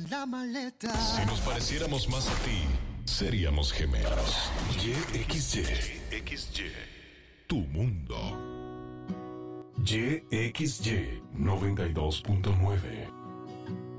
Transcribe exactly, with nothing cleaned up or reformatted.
la maleta. Si nos pareciéramos más a ti, seríamos gemelos. Y X Y. X Y. Tu mundo. Y X Y noventa y dos punto nueve.